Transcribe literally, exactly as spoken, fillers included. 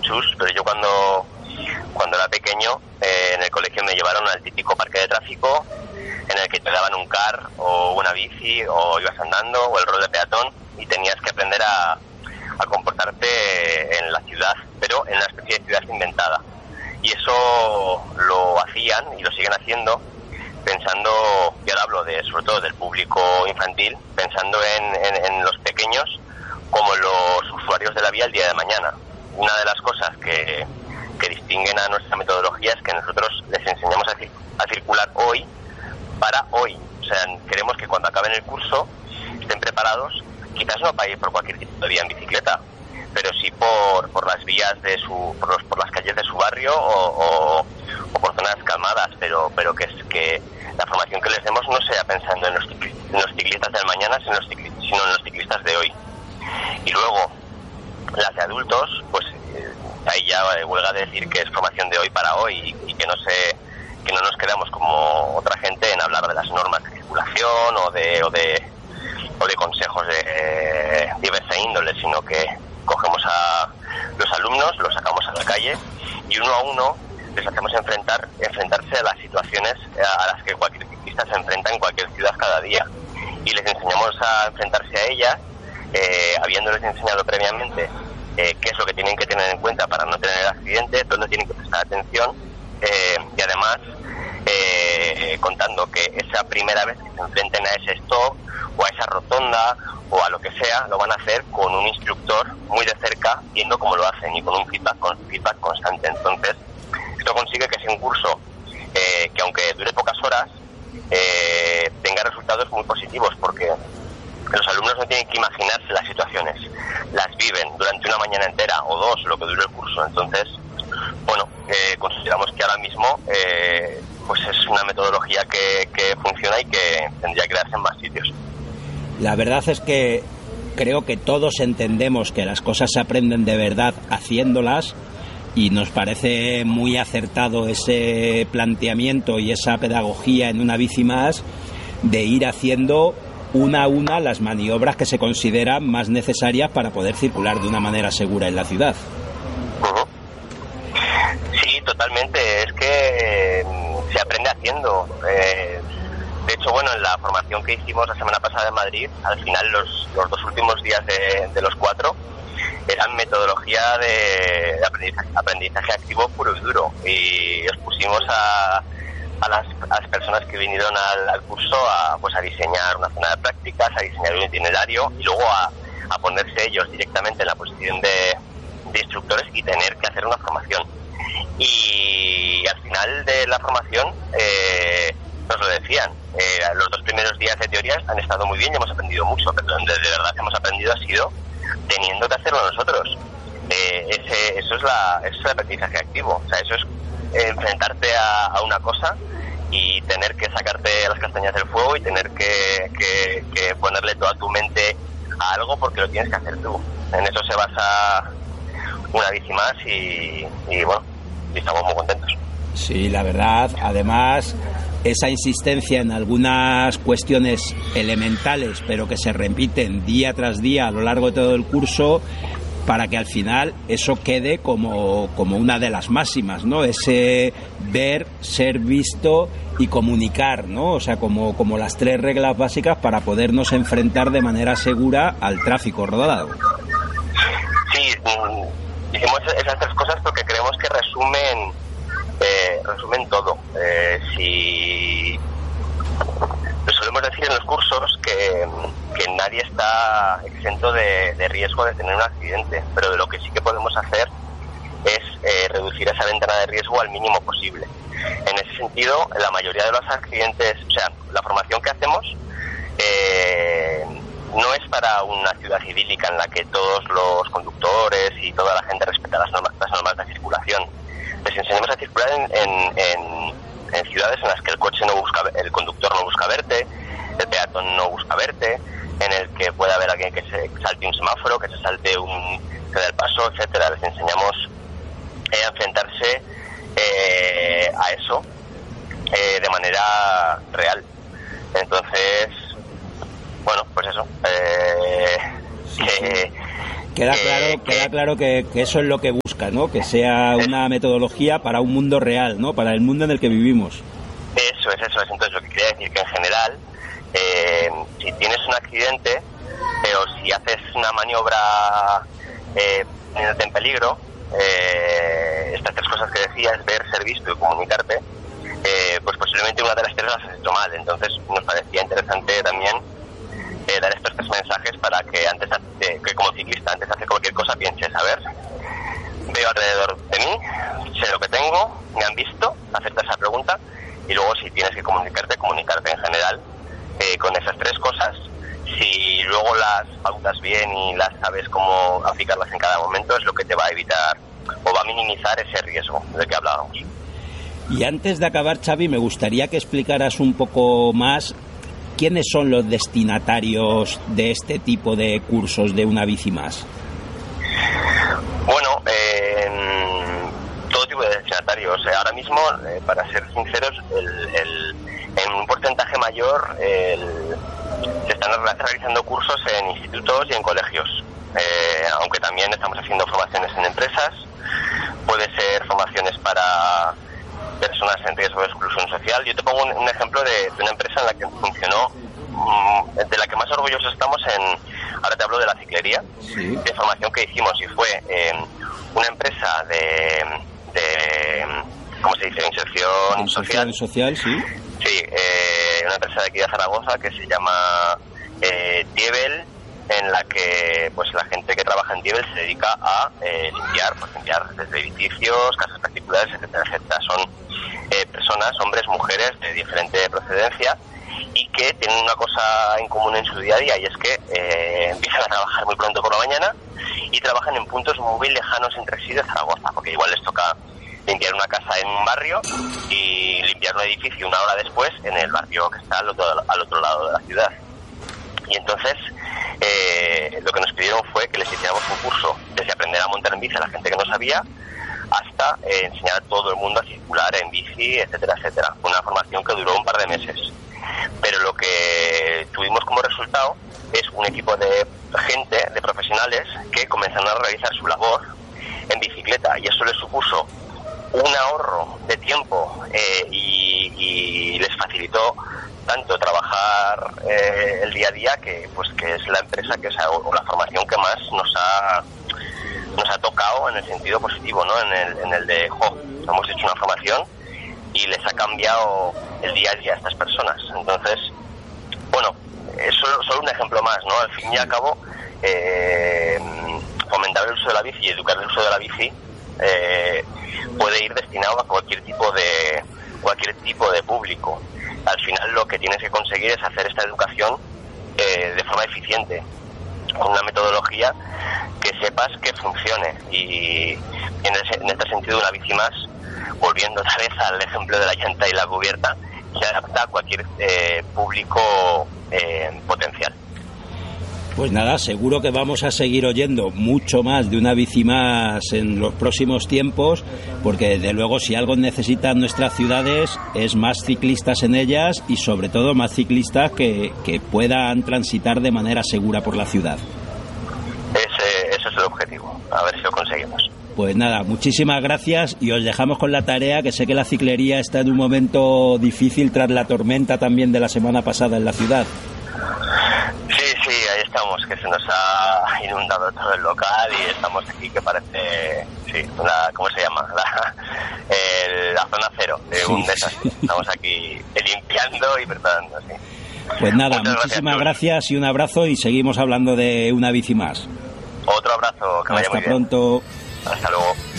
chus, pero yo cuando, cuando era pequeño, eh, en el colegio me llevaron al típico parque de tráfico en el que te daban un car o una bici o ibas andando o el rol de peatón y tenías que aprender a, a comportarte en la ciudad, pero en una especie de ciudad inventada. Y eso lo hacían y lo siguen haciendo pensando, y ahora hablo de, sobre todo del público infantil, pensando en, en, en los pequeños como los usuarios de la vía el día de mañana. Una de las cosas que, que distinguen a nuestra metodología es que nosotros les enseñamos a, cir- a circular hoy para hoy. O sea, queremos que cuando acaben el curso estén preparados, quizás no para ir por cualquier tipo de vía en bicicleta, pero sí por, por las vías de su, por, los, por las calles de su barrio o, o, o por zonas calmadas, pero, pero que es que la formación que les demos no sea pensando en los, en los ciclistas del mañana, sino en, los ciclistas, sino en los ciclistas de hoy. Y luego, las de adultos, pues eh, ahí ya huelga decir que es formación de hoy para hoy y, y que no se, que no nos quedamos como otra gente en hablar de las normas de circulación o de, o de, o de consejos de eh, diversa índole, sino que cogemos a los alumnos, los sacamos a la calle y uno a uno les hacemos enfrentar enfrentarse a las situaciones a las que cualquier ciclista se enfrenta en cualquier ciudad cada día, y les enseñamos a enfrentarse a ellas, eh, habiéndoles enseñado previamente eh, qué es lo que tienen que tener en cuenta para no tener accidente, dónde tienen que prestar atención, eh, y además eh, contando que esa primera vez que se enfrenten a ese stop o a esa rotonda o a lo que sea, lo van a hacer con un instructor muy de cerca, viendo cómo lo hacen y con un feedback, con feedback constante. Entonces, esto consigue que sea un curso eh, que, aunque dure pocas horas, eh, tenga resultados muy positivos, porque los alumnos no tienen que imaginarse las situaciones, las viven durante una mañana entera o dos, lo que dure el curso. Entonces, bueno, eh, consideramos que ahora mismo eh, pues es una metodología que, que funciona y que tendría que darse en más sitios. La verdad es que creo que todos entendemos que las cosas se aprenden de verdad haciéndolas, y nos parece muy acertado ese planteamiento y esa pedagogía en una bici más, de ir haciendo una a una las maniobras que se consideran más necesarias para poder circular de una manera segura en la ciudad. Uh-huh. Sí, totalmente. Es que eh, se aprende haciendo. Eh, de hecho, bueno, en la formación que hicimos la semana pasada en Madrid, al final los, los dos últimos días de, de los cuatro eran metodología de, de aprendizaje, aprendizaje activo puro y duro, y os pusimos a, a, las, a las personas que vinieron al, al curso a, pues a diseñar una zona de prácticas, a diseñar un itinerario y luego a, a ponerse ellos directamente en la posición de, de instructores y tener que hacer una formación. Y al final de la formación eh, nos lo decían, eh, los dos primeros días de teoría han estado muy bien y hemos aprendido mucho, pero donde de verdad hemos aprendido ha sido teniendo que hacerlo nosotros. Eh, ese, eso es la eso es el aprendizaje activo. O sea, eso es enfrentarte a, a una cosa y tener que sacarte las castañas del fuego y tener que, que, que ponerle toda tu mente a algo porque lo tienes que hacer tú. En eso se basa una bici más y, y bueno, y estamos muy contentos. Sí, la verdad, además, esa insistencia en algunas cuestiones elementales, pero que se repiten día tras día a lo largo de todo el curso, para que al final eso quede como, como una de las máximas, ¿no? Ese ver, ser visto y comunicar, ¿no? O sea, como, como las tres reglas básicas para podernos enfrentar de manera segura al tráfico rodado. Sí, hicimos esas tres cosas porque creemos que resumen eh, resumen todo. Eh, si lo solemos decir en los cursos que, que nadie está exento de, de riesgo de tener un accidente, pero de lo que sí que podemos hacer es eh, reducir esa ventana de riesgo al mínimo posible. En ese sentido, la mayoría de los accidentes, o sea, la formación que hacemos eh, no es para una ciudad idílica en la que todos los conductores y toda la gente respeta las normas, las normas de circulación. Les enseñamos a circular en, en, en, en ciudades en las que el coche no busca, el conductor no busca verte, el peatón no busca verte, en el que pueda haber alguien que se salte un semáforo, que se salte un que dé el paso, etcétera. Les enseñamos eh, a enfrentarse eh, a eso eh, de manera real. Entonces, bueno, pues eso. Eh, sí, que, sí. Queda claro, eh, queda que, claro que, que eso es lo que busca, ¿no? Que sea una metodología para un mundo real, ¿no? Para el mundo en el que vivimos. Eso es, eso es. Entonces, lo que quería decir que en general, eh, si tienes un accidente eh, o si haces una maniobra eh, poniéndote en peligro, eh, estas tres cosas que decías, ver, ser visto y comunicarte, eh, pues posiblemente una de las tres las has hecho mal. Entonces, nos parecía interesante también eh, dar estos tres mensajes para que antes de, que como ciclista, antes de hacer cualquier cosa, pienses, a ver, veo alrededor de mí, sé lo que tengo, me han visto, acepta esa pregunta, y luego si tienes que comunicarte, comunicarte en general eh, con esas tres cosas. Si luego las pautas bien y las sabes cómo aplicarlas en cada momento, es lo que te va a evitar o va a minimizar ese riesgo del que hablábamos. Y antes de acabar, Xavi, me gustaría que explicaras un poco más quiénes son los destinatarios de este tipo de cursos de Una Bici Más. Bueno, eh, todo tipo de destinatarios. Ahora mismo, eh, para ser sinceros, el, el, en un porcentaje mayor el, se están realizando cursos en institutos y en colegios, eh, aunque también estamos haciendo formaciones en empresas. Puede ser formaciones para personas en riesgo de exclusión social. Yo te pongo un, un ejemplo de, de una empresa en la que funcionó, mmm, de la que más orgullosos estamos en, ahora te hablo de la ciclería, sí. De formación que hicimos, y fue eh, una empresa de, de, ¿cómo se dice?, inserción, inserción social. social, sí. Sí, eh, una empresa de aquí de Zaragoza que se llama eh, Tievel, en la que pues la gente que trabaja en Tievel se dedica a eh, limpiar, pues limpiar desde edificios, casas particulares, etcétera, etcétera. Son eh, personas, hombres, mujeres de diferente procedencia, y que tienen una cosa en común en su día a día, y es que eh, empiezan a trabajar muy pronto por la mañana y trabajan en puntos muy lejanos entre sí de Zaragoza, porque igual les toca limpiar una casa en un barrio y limpiar un edificio una hora después en el barrio que está al otro, al otro lado de la ciudad. Y entonces eh, lo que nos pidieron fue que les hiciéramos un curso desde aprender a montar en bici a la gente que no sabía hasta eh, enseñar a todo el mundo a circular en bici, etcétera, etcétera. Una formación que duró un par de meses. Pero lo que tuvimos como resultado es un equipo de gente, de profesionales, que comenzaron a realizar su labor en bicicleta, y eso les supuso un ahorro de tiempo eh, y, y les facilitó tanto trabajar eh, el día a día, que pues que es la empresa que o, sea, o la formación que más nos ha nos ha tocado en el sentido positivo, ¿no? En el, en el de, jo, hemos hecho una formación y les ha cambiado el día a día a estas personas. Entonces, bueno, es solo, solo un ejemplo más, ¿no? Al fin y al cabo, eh, fomentar el uso de la bici y educar el uso de la bici eh, puede ir destinado a cualquier tipo de cualquier tipo de público. Al final lo que tienes que conseguir es hacer esta educación eh, de forma eficiente, con una metodología que sepas que funcione, y en, ese, en este sentido Una Bici Más, volviendo otra vez al ejemplo de la llanta y la cubierta, se adapta a cualquier eh, público eh, potencial. Pues nada, seguro que vamos a seguir oyendo mucho más de Una Bici Más en los próximos tiempos, porque desde luego si algo necesitan nuestras ciudades es más ciclistas en ellas, y sobre todo más ciclistas que, que puedan transitar de manera segura por la ciudad. Ese, ese es el objetivo, a ver si lo conseguimos. Pues nada, muchísimas gracias, y os dejamos con la tarea, que sé que la ciclería está en un momento difícil tras la tormenta también de la semana pasada en la ciudad. Sí, sí, ahí estamos, que se nos ha inundado todo el local y estamos aquí que parece, sí, una, ¿cómo se llama? La, el, la zona cero de sí. Un desastre. Estamos aquí limpiando y preparando, sí. Pues nada, muchas muchísimas gracias, gracias y un abrazo, y seguimos hablando de Una Bici Más. Otro abrazo, que vaya muy bien. Hasta pronto. Hasta luego.